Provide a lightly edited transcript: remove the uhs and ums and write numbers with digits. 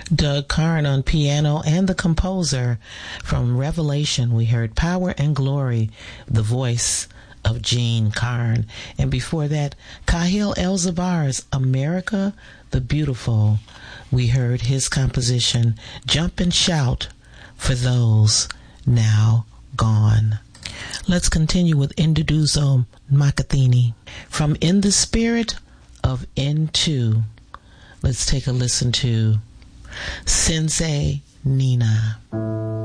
Doug Karn on piano, and the composer. From Revelation, we heard Power and Glory, the voice of Gene Karn. And before that, Kahil Elzabar's America the Beautiful. We heard his composition, Jump and Shout for Those Now Gone. Let's continue with Induduzo Makathini. From In the Spirit of Into, let's take a listen to Sensei Nina.